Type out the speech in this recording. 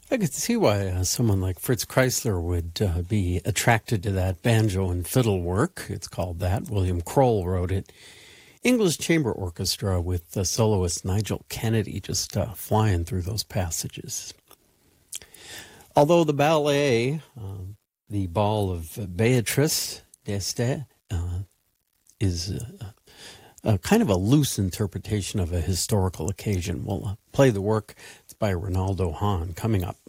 I could see why someone like Fritz Kreisler would be attracted to that banjo and fiddle work. It's called that. William Kroll wrote it. English Chamber Orchestra with soloist Nigel Kennedy just flying through those passages. Although the ballet, the Ball of Beatrice d'Este, is kind of a loose interpretation of a historical occasion. We'll play the work. It's by Ronaldo Hahn coming up.